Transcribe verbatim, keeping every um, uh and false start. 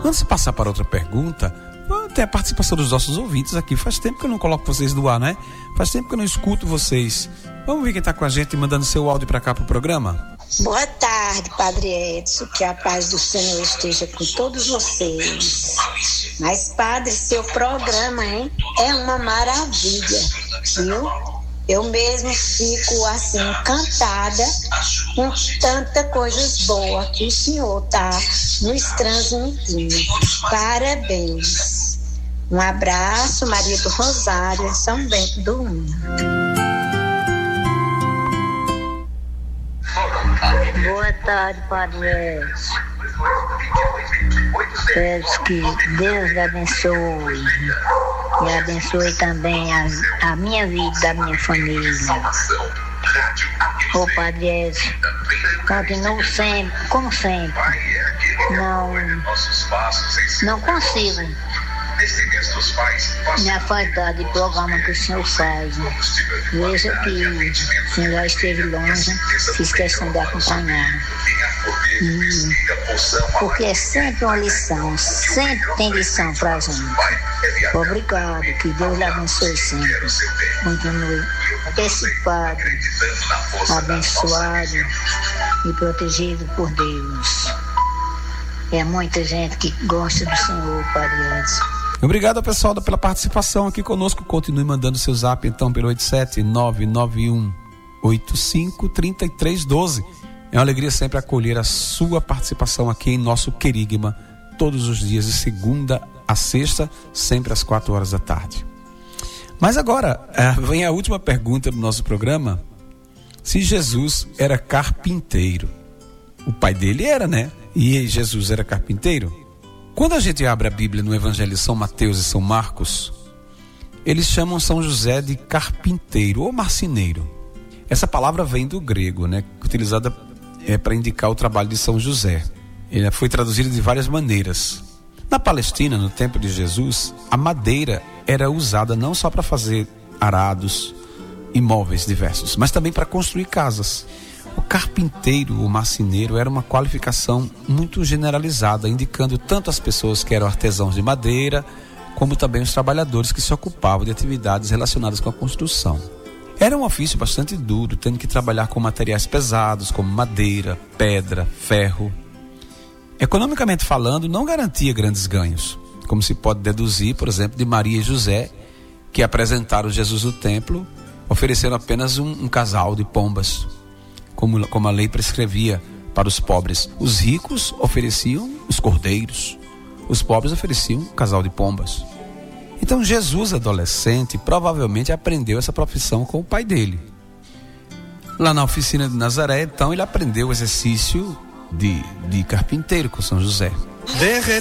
Antes de passar para outra pergunta, vamos ter a participação dos nossos ouvintes aqui. Faz tempo que eu não coloco vocês no ar, né? Faz tempo que eu não escuto vocês. Vamos ver quem está com a gente mandando seu áudio para cá pro programa? Boa tarde, Padre Edson, que a paz do Senhor esteja com todos vocês. Mas, Padre, seu programa, hein, é uma maravilha, viu? Eu mesmo fico assim, encantada com tanta coisas boas que o Senhor tá nos transmitindo. Parabéns. Um abraço, Maria do Rosário, em São Bento do Una. Boa tarde, Padre Edson. Peço que Deus lhe abençoe e abençoe também a, a minha vida, da minha família. Ô Padre Edson, continuo sempre, como sempre, não, não consigo me afastar de programa que o senhor faz. Veja que o senhor já esteve longe, fiz questão de acompanhar. Hum, porque é sempre uma lição, sempre tem lição pra gente. Obrigado, que Deus lhe abençoe sempre. Continue esse Padre abençoado e protegido por Deus. É muita gente que gosta do Senhor, Padre Edson. Obrigado, pessoal, pela participação aqui conosco. Continue mandando seu zap, então, pelo oito sete nove nove um oito cinco três três um dois. É uma alegria sempre acolher a sua participação aqui em nosso Querigma, todos os dias, de segunda a sexta, sempre às quatro horas da tarde. Mas agora, vem a última pergunta do nosso programa. Se Jesus era carpinteiro, o pai dele era, né? E Jesus era carpinteiro? Quando a gente abre a Bíblia no Evangelho de São Mateus e São Marcos, eles chamam São José de carpinteiro ou marceneiro. Essa palavra vem do grego, né? Utilizada é, para indicar o trabalho de São José. Ele foi traduzido de várias maneiras. Na Palestina, no tempo de Jesus, a madeira era usada não só para fazer arados e móveis diversos, mas também para construir casas. O carpinteiro ou marceneiro era uma qualificação muito generalizada, indicando tanto as pessoas que eram artesãos de madeira, como também os trabalhadores que se ocupavam de atividades relacionadas com a construção. Era um ofício bastante duro, tendo que trabalhar com materiais pesados, como madeira, pedra, ferro. Economicamente falando, não garantia grandes ganhos, como se pode deduzir, por exemplo, de Maria e José, que apresentaram Jesus no templo, oferecendo apenas um, um casal de pombas, como, como a lei prescrevia para os pobres. Os ricos ofereciam os cordeiros, os pobres ofereciam um casal de pombas. Então Jesus, adolescente, provavelmente aprendeu essa profissão com o pai dele. Lá na oficina de Nazaré, então, ele aprendeu o exercício de, de carpinteiro com São José.